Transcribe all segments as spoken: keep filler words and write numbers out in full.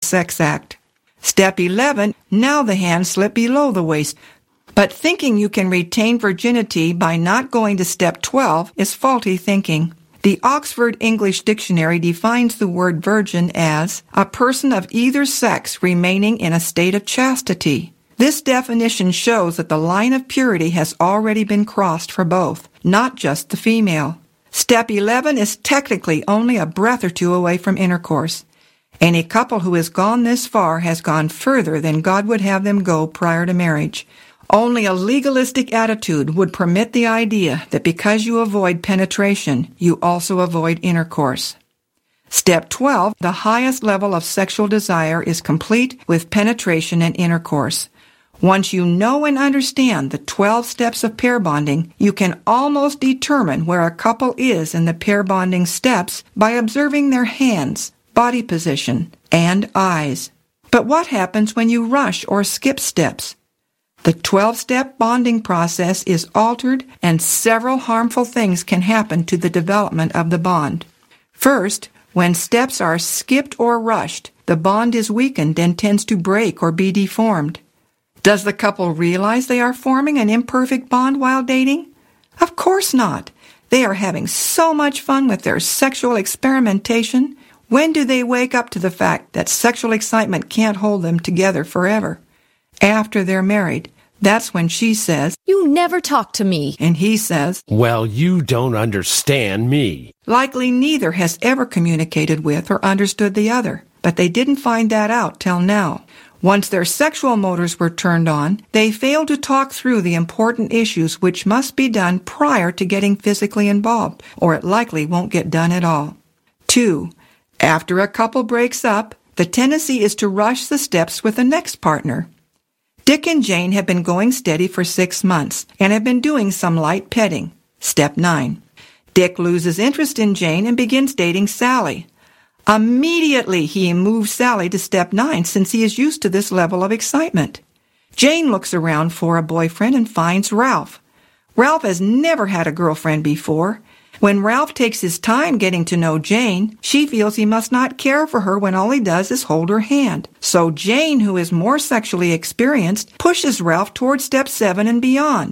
sex act. Step eleven, now the hands slip below the waist. But thinking you can retain virginity by not going to step twelve is faulty thinking. The Oxford English Dictionary defines the word virgin as a person of either sex remaining in a state of chastity. This definition shows that the line of purity has already been crossed for both, not just the female. Step eleven is technically only a breath or two away from intercourse. Any couple who has gone this far has gone further than God would have them go prior to marriage. Only a legalistic attitude would permit the idea that because you avoid penetration, you also avoid intercourse. Step twelve, the highest level of sexual desire, is complete with penetration and intercourse. Once you know and understand the twelve steps of pair bonding, you can almost determine where a couple is in the pair bonding steps by observing their hands, body position, and eyes. But what happens when you rush or skip steps? The twelve-step bonding process is altered, and several harmful things can happen to the development of the bond. First, when steps are skipped or rushed, the bond is weakened and tends to break or be deformed. Does the couple realize they are forming an imperfect bond while dating? Of course not. They are having so much fun with their sexual experimentation. When do they wake up to the fact that sexual excitement can't hold them together forever? After they're married. That's when she says, "You never talk to me." And he says, "Well, you don't understand me." Likely neither has ever communicated with or understood the other, but they didn't find that out till now. Once their sexual motors were turned on, they failed to talk through the important issues which must be done prior to getting physically involved, or it likely won't get done at all. Two, after a couple breaks up, the tendency is to rush the steps with the next partner. Dick and Jane have been going steady for six months and have been doing some light petting. Step nine. Dick loses interest in Jane and begins dating Sally. Immediately he moves Sally to step nine since he is used to this level of excitement. Jane looks around for a boyfriend and finds Ralph. Ralph has never had a girlfriend before. When Ralph takes his time getting to know Jane, she feels he must not care for her when all he does is hold her hand. So Jane, who is more sexually experienced, pushes Ralph toward step seven and beyond.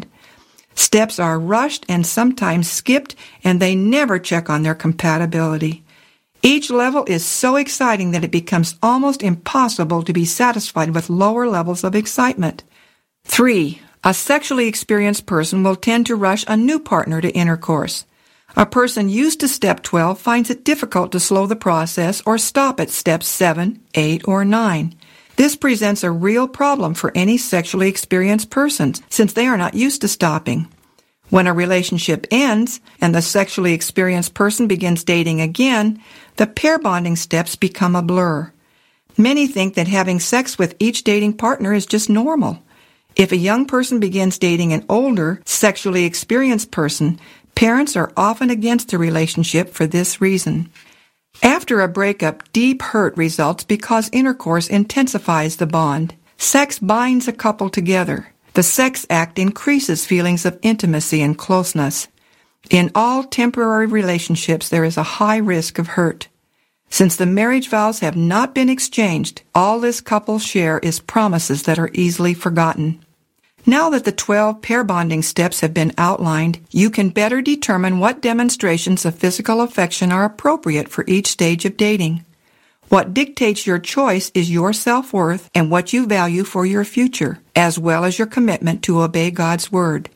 Steps are rushed and sometimes skipped, and they never check on their compatibility. Each level is so exciting that it becomes almost impossible to be satisfied with lower levels of excitement. Three, a sexually experienced person will tend to rush a new partner to intercourse. A person used to step twelve finds it difficult to slow the process or stop at steps seven, eight, or nine. This presents a real problem for any sexually experienced persons, since they are not used to stopping. When a relationship ends and the sexually experienced person begins dating again, the pair bonding steps become a blur. Many think that having sex with each dating partner is just normal. If a young person begins dating an older, sexually experienced person, parents are often against the relationship for this reason. After a breakup, deep hurt results because intercourse intensifies the bond. Sex binds a couple together. The sex act increases feelings of intimacy and closeness. In all temporary relationships, there is a high risk of hurt. Since the marriage vows have not been exchanged, all this couple share is promises that are easily forgotten. Now that the twelve pair bonding steps have been outlined, you can better determine what demonstrations of physical affection are appropriate for each stage of dating. What dictates your choice is your self-worth and what you value for your future, as well as your commitment to obey God's Word.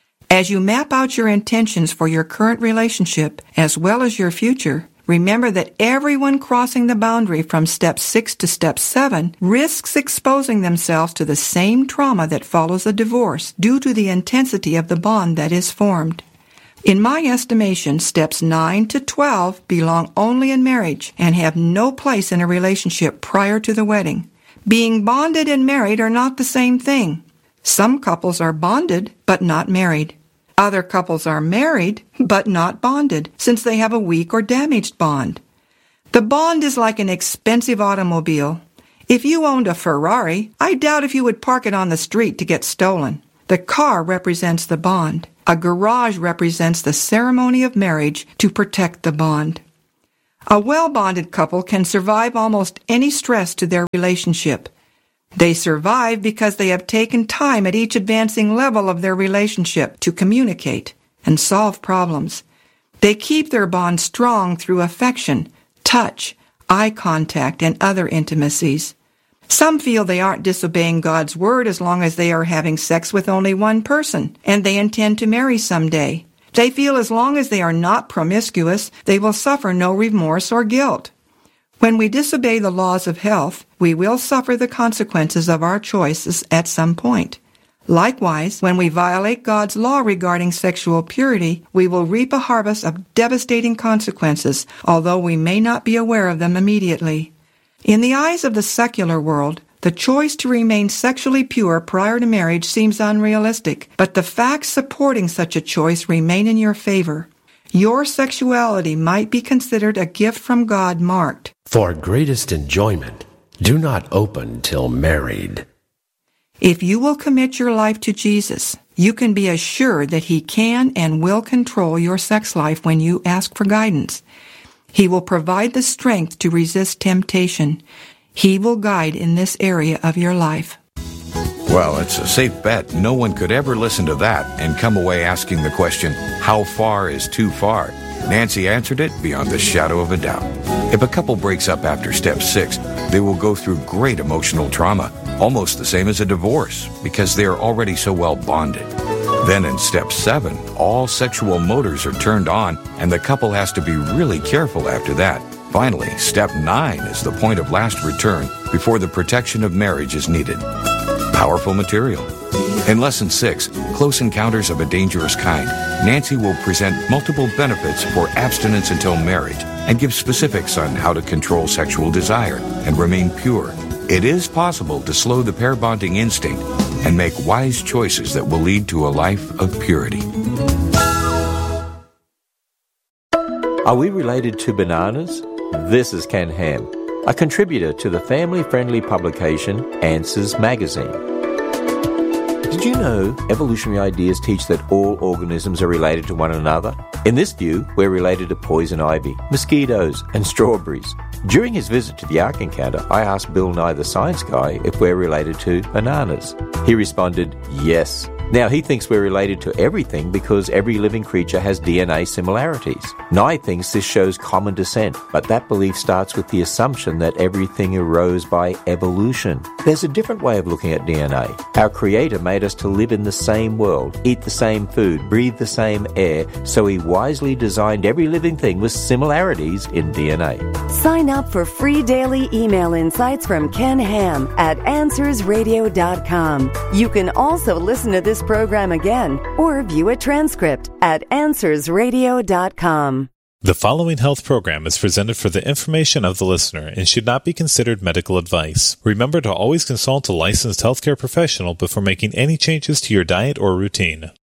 As you map out your intentions for your current relationship, as well as your future, remember that everyone crossing the boundary from step six to step seven risks exposing themselves to the same trauma that follows a divorce due to the intensity of the bond that is formed. In my estimation, steps nine to twelve belong only in marriage and have no place in a relationship prior to the wedding. Being bonded and married are not the same thing. Some couples are bonded but not married. Other couples are married, but not bonded, since they have a weak or damaged bond. The bond is like an expensive automobile. If you owned a Ferrari, I doubt if you would park it on the street to get stolen. The car represents the bond. A garage represents the ceremony of marriage to protect the bond. A well-bonded couple can survive almost any stress to their relationship. They survive because they have taken time at each advancing level of their relationship to communicate and solve problems. They keep their bond strong through affection, touch, eye contact, and other intimacies. Some feel they aren't disobeying God's word as long as they are having sex with only one person, and they intend to marry someday. They feel as long as they are not promiscuous, they will suffer no remorse or guilt. When we disobey the laws of health, we will suffer the consequences of our choices at some point. Likewise, when we violate God's law regarding sexual purity, we will reap a harvest of devastating consequences, although we may not be aware of them immediately. In the eyes of the secular world, the choice to remain sexually pure prior to marriage seems unrealistic, but the facts supporting such a choice remain in your favor. Your sexuality might be considered a gift from God marked, For greatest enjoyment, do not open till married. If you will commit your life to Jesus, you can be assured that He can and will control your sex life when you ask for guidance. He will provide the strength to resist temptation. He will guide in this area of your life. Well, it's a safe bet no one could ever listen to that and come away asking the question, how far is too far? Nancy answered it beyond the shadow of a doubt. If a couple breaks up after step six, they will go through great emotional trauma, almost the same as a divorce, because they are already so well bonded. Then in step seven, all sexual motors are turned on, and the couple has to be really careful after that. Finally, step nine is the point of last return before the protection of marriage is needed. Powerful material. In Lesson six, Close Encounters of a Dangerous Kind, Nancy will present multiple benefits for abstinence until marriage and give specifics on how to control sexual desire and remain pure. It is possible to slow the pair bonding instinct and make wise choices that will lead to a life of purity. Are we related to bananas? This is Ken Ham, a contributor to the family-friendly publication Answers Magazine. Did you know evolutionary ideas teach that all organisms are related to one another? In this view, we're related to poison ivy, mosquitoes, and strawberries. During his visit to the Ark Encounter, I asked Bill Nye the Science Guy if we're related to bananas. He responded, yes. Now, he thinks we're related to everything because every living creature has D N A similarities. Nye thinks this shows common descent, but that belief starts with the assumption that everything arose by evolution. There's a different way of looking at D N A. Our Creator made us to live in the same world, eat the same food, breathe the same air, so He wisely designed every living thing with similarities in D N A. Sign up for free daily email insights from Ken Ham at answers radio dot com. You can also listen to this program again or view a transcript at answers radio dot com. The following health program is presented for the information of the listener and should not be considered medical advice. Remember to always consult a licensed healthcare professional before making any changes to your diet or routine.